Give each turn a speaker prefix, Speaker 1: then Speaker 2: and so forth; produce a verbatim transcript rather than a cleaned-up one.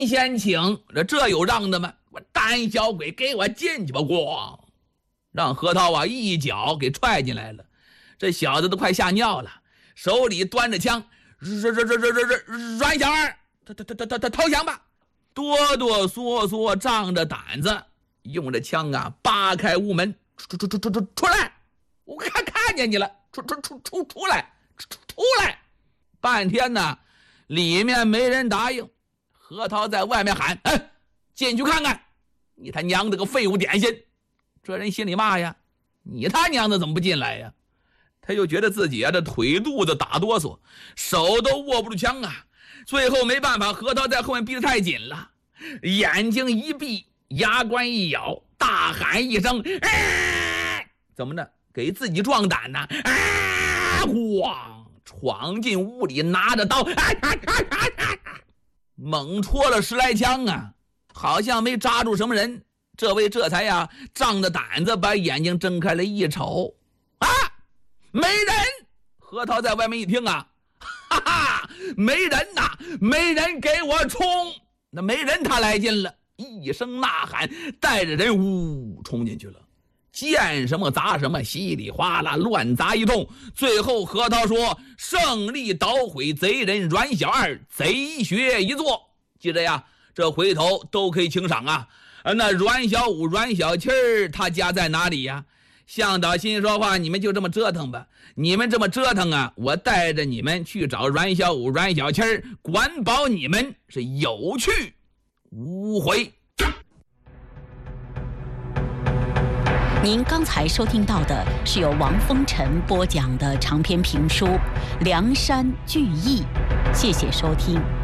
Speaker 1: 先请，这这有让的吗？我胆小鬼，给我进去吧！咣，让何涛啊一脚给踹进来了。这小子都快吓尿了，手里端着枪，这这这这这这阮小二，他他他他他投降吧！哆哆嗦嗦，仗着胆子，用着枪啊扒开屋门，出出出出出出来！我看看见你了，出出出出出来，出出来！半天呢，里面没人答应。何涛在外面喊：“哎，进去看看！你他娘的个废物点心！”这人心里骂呀：“你他娘的怎么不进来呀？”他又觉得自己啊这腿肚子打哆嗦，手都握不住枪啊。最后没办法，何涛在后面逼得太紧了，眼睛一闭，牙关一咬，大喊一声：“啊！”怎么呢？给自己壮胆呢？啊！咣！闯进屋里，拿着刀，啊啊啊啊啊猛戳了十来枪啊，好像没扎住什么人。这位这才呀仗着胆子把眼睛睁开了，一瞅啊，没人！何涛在外面一听啊，哈哈，没人呐，没人给我冲！那没人他来劲了，一声呐喊，带着人呜冲进去了。见什么砸什么，稀里哗啦乱砸一通。最后何涛说：“胜利捣毁贼人阮小二，贼穴一座。”记着呀，这回头都可以请赏啊。那阮小五、阮小七儿他家在哪里呀？向导心说话，你们就这么折腾吧。你们这么折腾啊，我带着你们去找阮小五、阮小七儿，管保你们是有去无回。
Speaker 2: 您刚才收听到的是由王风尘播讲的长篇评书《梁山聚义》，谢谢收听。